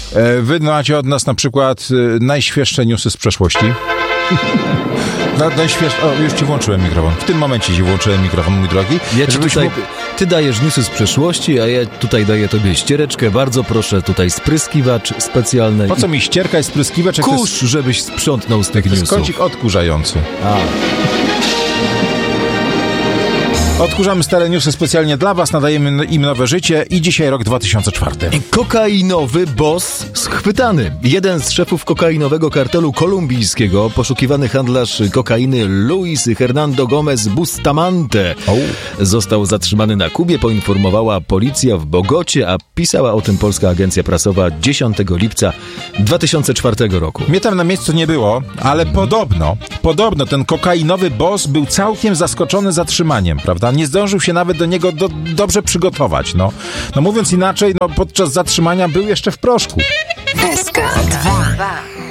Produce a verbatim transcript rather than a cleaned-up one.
Wy macie od nas na przykład najświeższe newsy z przeszłości. No, najśwież... O, już ci włączyłem mikrofon. W tym momencie ci włączyłem mikrofon, mój drogi. Ja ci tutaj, mógł... Ty dajesz newsy z przeszłości, a ja tutaj daję tobie ściereczkę. Bardzo proszę, tutaj spryskiwacz specjalny. Po co mi ścierka i spryskiwacz? Kurz, jest... żebyś sprzątnął z tych newsów. To jest kącik odkurzający. A. Odkurzamy stare newsy specjalnie dla was, nadajemy im nowe życie i dzisiaj rok dwa tysiące czwarty. Kokainowy boss schwytany. Jeden z szefów kokainowego kartelu kolumbijskiego, poszukiwany handlarz kokainy Luis Hernando Gomez Bustamante, oh. został zatrzymany na Kubie, poinformowała policja w Bogocie, a pisała o tym polska agencja prasowa dziesiątego lipca dwa tysiące czwartego roku. Mnie tam na miejscu nie było, ale mm. podobno, podobno ten kokainowy boss był całkiem zaskoczony zatrzymaniem, prawda? Nie zdążył się nawet do niego do, dobrze przygotować, no. No mówiąc inaczej, no podczas zatrzymania był jeszcze w proszku. S K dwa